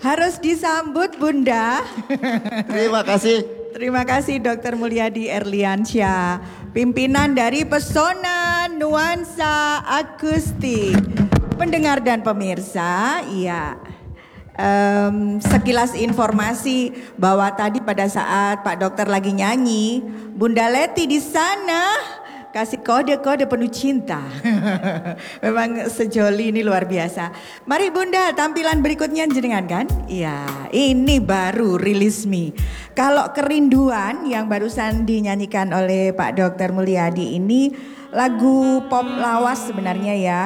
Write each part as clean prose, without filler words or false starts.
Harus disambut Bunda. Terima kasih. Terima kasih Dr. Mulyadi Erliansyah, pimpinan dari Pesona Nuansa Akustik. Pendengar dan pemirsa, iya. Sekilas informasi bahwa tadi pada saat Pak Dokter lagi nyanyi, Bunda Leti di sana kasih kode-kode penuh cinta. Memang sejoli ini luar biasa. Mari Bunda, tampilan berikutnya jenengan kan? Iya, ini baru rilis me. Kalau Kerinduan yang barusan dinyanyikan oleh Pak Dokter Mulyadi ini lagu pop lawas sebenarnya ya.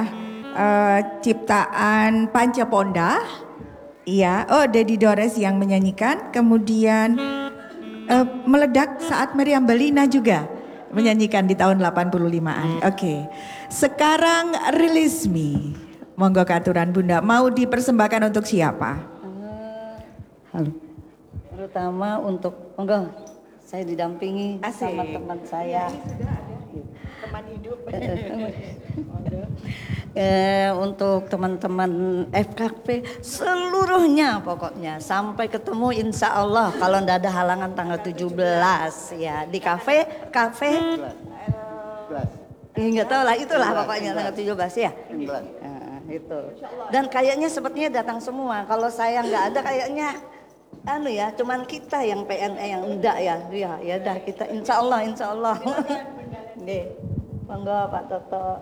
Ciptaan Pancaponda. Iya, oh Dedi Dores yang menyanyikan. Kemudian meledak saat Meriam Bellina juga menyanyikan di tahun 85-an. Oke. Sekarang rilis me. Monggo katuran Bunda, mau dipersembahkan untuk siapa? Halo. Terutama untuk monggo saya didampingi sama teman saya. Teman hidup. Untuk teman-teman FKP seluruhnya pokoknya sampai ketemu insya Allah kalau ndak ada halangan tanggal 17 ya di kafe nggak tahu lah itulah pokoknya tanggal 17 ya. Nah, itu dan kayaknya sepertinya datang semua. Kalau saya nggak ada kayaknya ya cuman kita yang PNE yang enggak ya dah kita insya Allah. Nih monggo Pak Toto.